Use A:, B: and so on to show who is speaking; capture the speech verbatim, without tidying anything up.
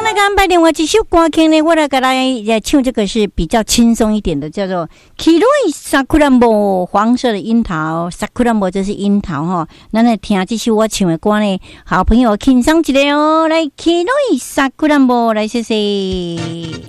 A: 来给安排另外一首歌曲呢，我来给大家唱这个是比较轻松一点的，叫做《黄色sakuranbo》，黄色的樱桃 ，sakuranbo 这是樱桃哈。咱来听这首我唱的歌呢，好朋友轻松一下哦，来《黄色sakuranbo》来谢谢。